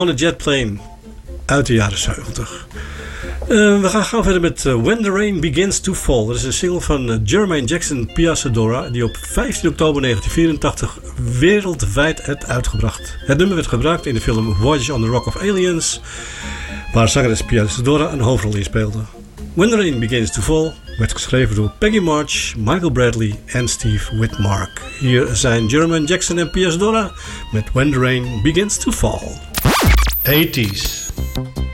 On a Jet Plane uit de jaren 70. We gaan gauw verder met When the Rain Begins to Fall. Dat is een single van Jermaine Jackson Piazza-Dora, die op 15 oktober 1984 wereldwijd werd uitgebracht. Het nummer werd gebruikt in de film Voyage on the Rock of Aliens, waar zangeres Piazza-Dora een hoofdrol in speelde. When the Rain Begins to Fall werd geschreven door Peggy March, Michael Bradley en Steve Whitmark. Hier zijn Jermaine Jackson en Piazza-Dora met When the Rain Begins to Fall. 80s.